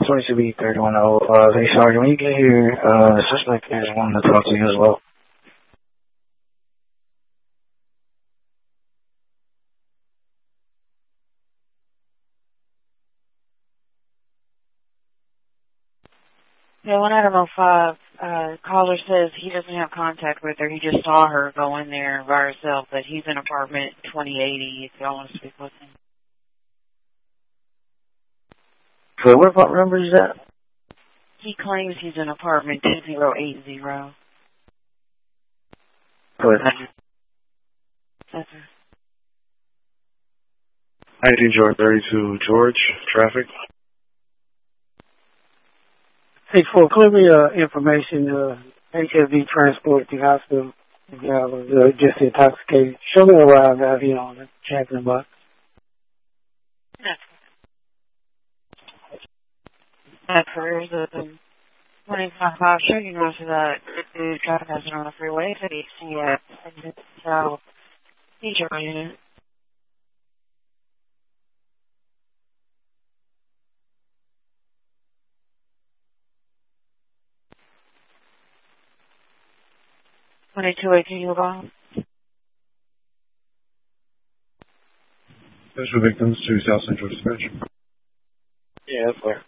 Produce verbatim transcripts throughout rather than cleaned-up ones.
twenty-two B thirty-one oh. Uh, hey, Sergeant, when you get here, uh, the suspect is wanting to talk to you as well. Yeah, one item oh five, uh, caller says he doesn't have contact with her. He just saw her go in there by herself, but he's in apartment twenty eighty if y'all want to speak with him. So what part number is that? He claims he's in apartment two zero eight zero. Good. Yes, sir. nineteen George thirty-two George, traffic. Hey, for clear me uh, information, uh, H S V transport to the hospital. Yeah, was uh, just intoxicated. Show me around out here on the checking box. Yes. That career's open. twenty-five five, sure you know to that dude traffic hazard on the freeway. So you see it. So, he's your unit. twenty-two eighteen, you go. Special victims to South Central Dispatch. Yeah, that's clear.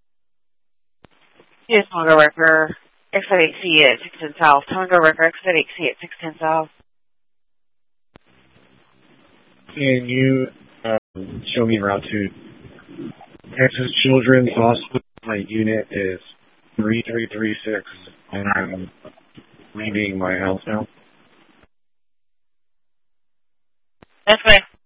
Yes, Tonga Wrecker, exit eight C at six ten South. Tonga Wrecker, exit eight C at six ten South. Can you um, show me route to Texas Children's Hospital? My unit is three three three six, and I'm leaving my house now. That's right.